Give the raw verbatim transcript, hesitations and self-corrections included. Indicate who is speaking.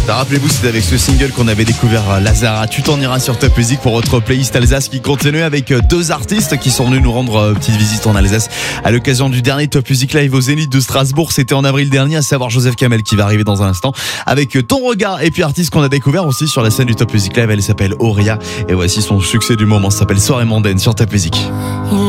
Speaker 1: Rappelez-vous, c'était avec ce single qu'on avait découvert Lazara. Tu t'en iras sur Top Music pour votre playlist Alsace qui continue avec deux artistes qui sont venus nous rendre petite visite en Alsace à l'occasion du dernier Top Music Live au Zénith de Strasbourg. C'était en avril dernier, à savoir Joseph Kamel qui va arriver dans un instant avec Ton Regard. Et puis artiste qu'on a découvert aussi sur la scène du Top Music Live, elle s'appelle Auria et voici son succès du moment, ça s'appelle Soirée mondaine sur Top Music.